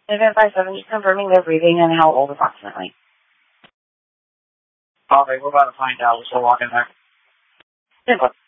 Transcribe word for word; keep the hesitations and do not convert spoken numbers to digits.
Event five seven, just confirming their breathing and how old approximately. Alright, we're about to find out. We're still walking there. Simple.